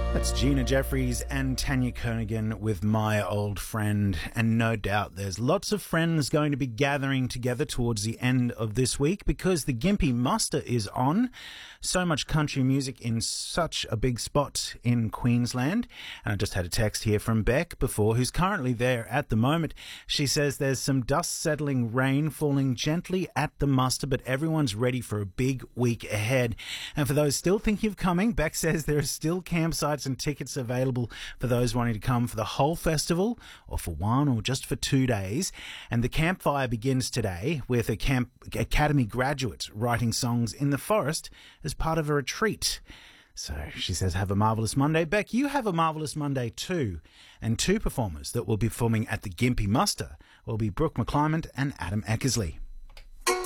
That's Gina Jeffries and Tanya Kernigan with My Old Friend. And no doubt there's lots of friends going to be gathering together towards the end of this week because the Gympie Muster is on. So much country music in such a big spot in Queensland. And I just had a text here from Beck before, who's currently there at the moment. She says there's some dust-settling rain falling gently at the muster, but everyone's ready for a big week ahead. And for those still thinking of coming, Beck says there are still campsites and tickets available for those wanting to come for the whole festival or for 1 or just for 2 days. And the campfire begins today with a Camp Academy graduate writing songs in the forest as part of a retreat. So she says, have a marvellous Monday. Beck, you have a marvellous Monday too. And 2 performers that will be performing at the Gympie Muster will be Brooke McClymont and Adam Eckersley.